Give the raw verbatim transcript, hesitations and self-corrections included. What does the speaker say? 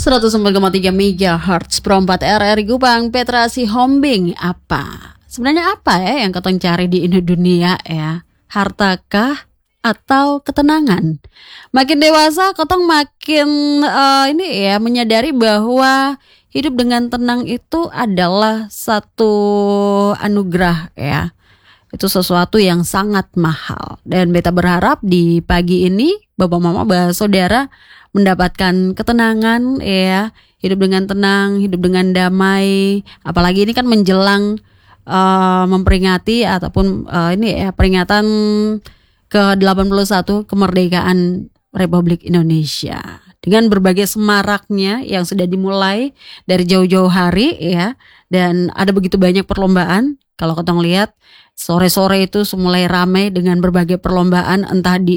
seratus sembilan koma tiga megahertz Pro empat R R I Kupang Petra Sihombing. Apa? Sebenarnya apa ya yang ketong cari di ini dunia ya? Hartakah atau ketenangan? Makin dewasa ketong makin uh, ini ya menyadari bahwa hidup dengan tenang itu adalah satu anugerah ya. Itu sesuatu yang sangat mahal. Dan beta berharap di pagi ini Bapak Mama Bapak Saudara mendapatkan ketenangan ya, hidup dengan tenang, hidup dengan damai. Apalagi ini kan menjelang uh, memperingati ataupun uh, ini ya peringatan ke delapan puluh satu kemerdekaan Republik Indonesia. Dengan berbagai semaraknya yang sudah dimulai dari jauh-jauh hari ya, dan ada begitu banyak perlombaan. Kalau kita lihat sore-sore itu mulai ramai dengan berbagai perlombaan, entah di